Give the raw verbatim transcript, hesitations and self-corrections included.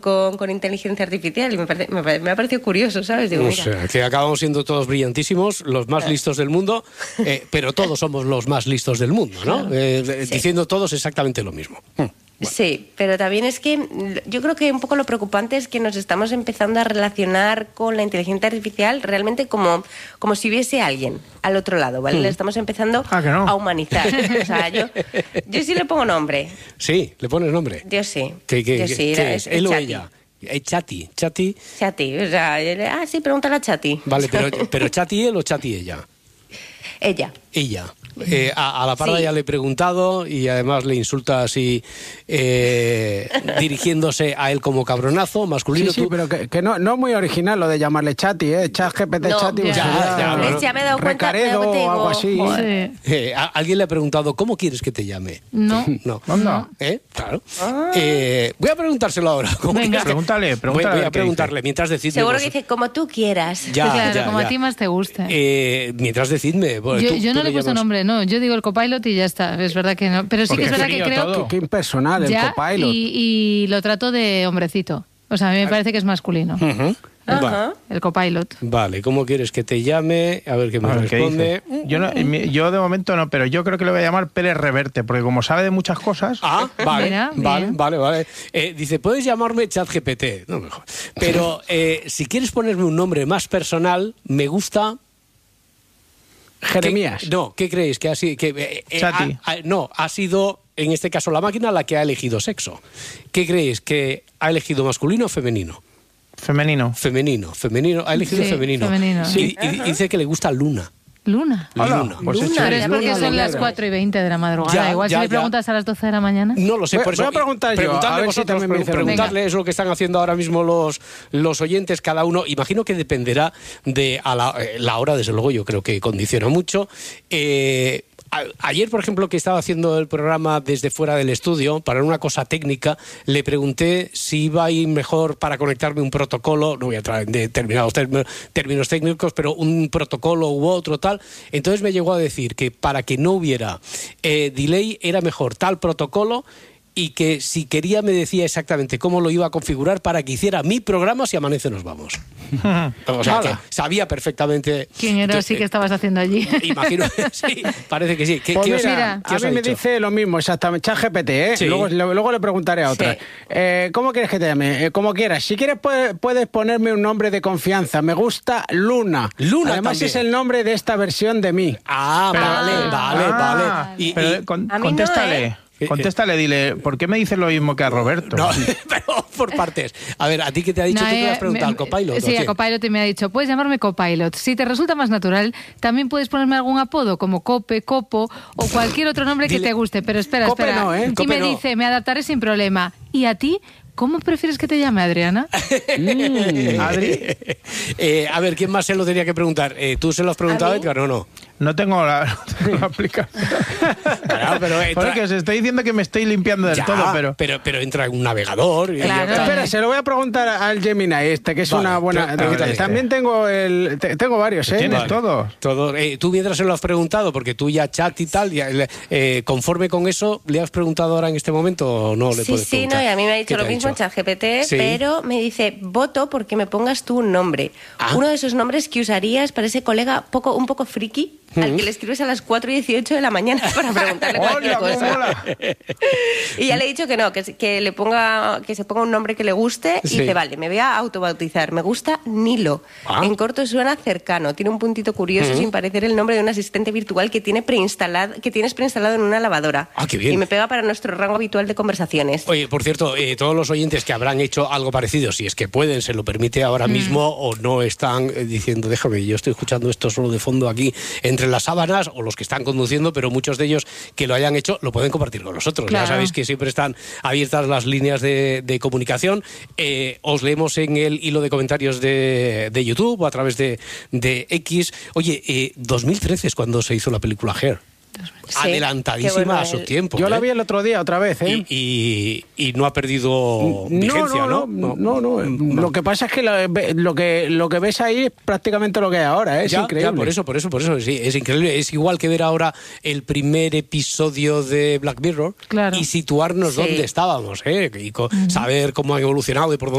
con, con inteligencia artificial y me, parece, me, me ha parecido curioso, ¿sabes? Digo, o sea, que acabamos siendo todos brillantísimos, los más listos del mundo, eh, pero todos somos los más listos del mundo, ¿no? Claro. Eh, Sí. Diciendo todos exactamente lo mismo. Bueno. Sí, pero también es que yo creo que un poco lo preocupante es que nos estamos empezando a relacionar con la inteligencia artificial realmente como, como si hubiese alguien al otro lado, ¿vale? Mm. Le estamos empezando Ah, que no. a humanizar. O sea, yo, yo sí le pongo nombre. Sí, le pones nombre. Yo sí. ¿Qué, qué, yo qué- sí. qué era- es? es ¿Él o Chati. ella? Eh, Chati, Chati. Chati. O sea, yo le- ah, sí, pregúntale a Chati. Vale, pero, pero Chati él o Chati ella. Ella. Ella. Eh, a, a la parda Sí. ya le he preguntado y además le insulta así, eh, dirigiéndose a él como cabronazo, masculino. Sí, sí, tú- pero que, que no, no es muy original lo de llamarle Chati, ¿eh? Chat G P T No, Chati. pues ya, sería ya, bueno. Ya me he dado cuenta, me he Recaredo dado cuenta y o algo digo, así. joder. Sí. Eh, a- alguien le ha preguntado, ¿cómo quieres que te llame? No. No. Anda. ¿Eh? Claro. Eh, voy a preguntárselo ahora. ¿Cómo Venga. quieres que- Pregúntale, Voy- pregúntale Voy, a a ver qué preguntarle, mientras decidme. Seguro vos- que dice, como tú quieras. Ya, Claro, ya, como ya. a ti más te guste. Eh, mientras decidme. Bueno, yo tú- yo tú no le he puesto llamas- nombre, no. Yo digo el copilot y ya está. Es verdad que no. Pero sí Porque que es verdad es que frío creo todo. Qué impersonal, el ya, copilot. y, y lo trato de hombrecito. O sea, a mí me parece que es masculino. Ujú. Ajá. Va- El copilot. Vale, ¿cómo quieres que te llame? A ver qué me A ver, ¿qué responde. dice? Yo, no- mi- yo de momento no, pero yo creo que le voy a llamar Pérez Reverte, porque como sabe de muchas cosas... Ah, vale, Mira, vale, bien. vale, vale. Eh, dice, puedes llamarme ChatGPT. No, mejor. Pero eh, si quieres ponerme un nombre más personal, me gusta... Jeremías. ¿Qué- no, ¿qué creéis? Que ha sido, que, eh, eh, Chati. ha- ha- no, ha sido, en este caso, la máquina la que ha elegido sexo. ¿Qué creéis? ¿Que ha elegido masculino o femenino? Femenino. Femenino, femenino, ha elegido Sí, femenino. femenino. Y, y dice que le gusta Luna. Luna. Hola, Luna. pues Luna, es Pero Pero chévere. es porque Luna, son Luna. las cuatro y veinte de la madrugada. Ya, Igual ya, si le ya. preguntas a las doce de la mañana. No lo sé, Voy- por eso. voy a preguntar yo, Preguntadle a ver si vosotros, también me pre- dice lo mismo. preguntadle, es lo que están haciendo ahora mismo los, los oyentes, cada uno. Imagino que dependerá de a la, eh, la hora, desde luego, yo creo que condiciona mucho. Eh, a- Ayer, por ejemplo, que estaba haciendo el programa desde fuera del estudio, para una cosa técnica, le pregunté si iba a ir mejor para conectarme un protocolo, no voy a entrar en determinados términos, términos técnicos, pero un protocolo u otro tal. Entonces me llegó a decir que para que no hubiera eh, delay era mejor tal protocolo y que si quería me decía exactamente cómo lo iba a configurar para que hiciera mi programa si amanece nos vamos. O sea, que sabía perfectamente... ¿Quién era que- así que estabas haciendo allí? Imagino, sí, parece que sí. ¿Qué, Pues qué os- mira, qué a os ha mí me dicho? dice lo mismo, exactamente. ChatGPT, ¿eh? Sí. Luego, lo- luego le preguntaré a otra. Sí. Eh, ¿Cómo quieres que te llame? Eh, como quieras. Si quieres, puedes, puedes ponerme un nombre de confianza. Me gusta Luna. Luna Además, también. es el nombre de esta versión de mí. Ah, vale, vale, Ah, vale. Y, pero y- con- A mí no, contéstale. ¿eh? Contéstale, dile, ¿por qué me dices lo mismo que a Roberto? no, pero por partes. A ver, ¿a ti qué te ha dicho? No, ¿Tú te eh, has preguntado me- al copilot? ¿o Sí, a quién? copilot y me ha dicho, puedes llamarme copilot. Si te resulta más natural, también puedes ponerme algún apodo como Cope, Copo o cualquier otro nombre que Dile- te guste. Pero espera, Cope espera. no, ¿eh? Y Cope me no. dice, me adaptaré sin problema. ¿Y a ti? ¿Cómo prefieres que te llame, Adriana? Mm, Adri, Eh, a ver, ¿quién más se lo tenía que preguntar? Eh, ¿Tú se lo has preguntado, ¿A mí? Edgar, o no? no tengo la, no tengo la aplicación. Claro, pero entra- Porque os estoy diciendo que me estoy limpiando del Ya, todo, pero... pero... pero entra en un navegador. y Claro. ya está. Espera, se lo voy a preguntar al Gemini este, que es Vale, una buena... pre- pregúntale. También tengo el... te- Tengo varios, ¿eh? Vale. Tienes todos. Todo, eh, tú mientras se lo has preguntado, porque tú ya chat y tal, ya, eh, conforme con eso, ¿le has preguntado ahora en este momento o no le Sí, puedes sí, preguntar? no, y a mí me ha ¿Qué dicho te lo mismo en dicho? ChatGPT, Sí. pero me dice, voto porque me pongas tú un nombre. Ah. Uno de esos nombres que usarías para ese colega poco, un poco friki, al que le escribes a las cuatro y dieciocho de la mañana para preguntarle cualquier ¡Hola, cómo cosa. mola! Y ya le he dicho que no, que, se- que le ponga, que se ponga un nombre que le guste y Sí. dice, vale, me voy a autobautizar. Me gusta Nilo. Ah. En corto suena cercano, tiene un puntito curioso sin parecer el nombre de un asistente virtual que tiene preinstalado, que tienes preinstalado en una lavadora. Ah, qué bien. Y me pega para nuestro rango habitual de conversaciones. Oye, por cierto, eh, todos los oyentes que habrán hecho algo parecido, si es que pueden, se lo permite ahora mismo o no están eh, diciendo, déjame, yo estoy escuchando esto solo de fondo aquí entre las sábanas, o los que están conduciendo, pero muchos de ellos que lo hayan hecho lo pueden compartir con nosotros. Claro. Ya sabéis que siempre están abiertas las líneas de, de comunicación. Eh, os leemos en el hilo de comentarios de, de YouTube o a través de, de X. Oye, eh, dos mil trece es cuando se hizo la película Hair. Sí, adelantadísima qué bueno, a su el- tiempo. Yo ¿eh? la vi el otro día otra vez, ¿eh? Y, y, y no ha perdido vigencia, no, ¿no? no, no, no. Lo que pasa es que lo, lo que lo que ves ahí es prácticamente lo que hay ahora, ¿eh? Es Ya, increíble. ya, por eso, por eso, por eso, sí, es increíble. Es igual que ver ahora el primer episodio de Black Mirror Claro. y situarnos Sí. donde estábamos, ¿eh? Y co- saber cómo ha evolucionado y por dónde